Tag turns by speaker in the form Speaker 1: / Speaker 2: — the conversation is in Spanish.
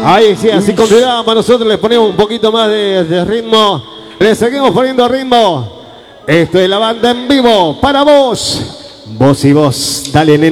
Speaker 1: Ahí sí, así continuamos. Nosotros les ponemos un poquito más de ritmo. Le seguimos poniendo ritmo. Esto es la banda en vivo para vos. Vos y vos. Dale, nene.